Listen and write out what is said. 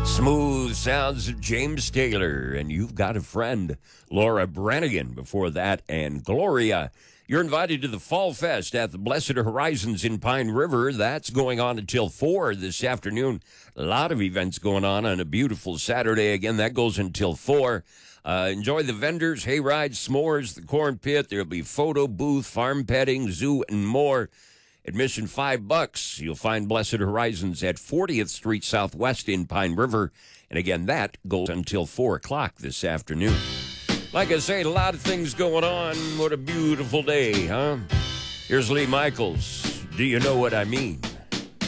Smooth sounds of James Taylor, and You've Got a Friend. Laura Branigan before that, and Gloria. You're invited to the Fall Fest at the Blessed Horizons in Pine River. That's going on until 4 this afternoon. A lot of events going on a beautiful Saturday. Again, that goes until 4. Enjoy the vendors, hay rides, s'mores, the corn pit. There'll be photo booth, farm petting, zoo, and more. Admission $5. You'll find Blessed Horizons at 40th Street Southwest in Pine River. And again, that goes until 4 o'clock this afternoon. Like I say, a lot of things going on. What a beautiful day, huh? Here's Lee Michaels. Do you know what I mean?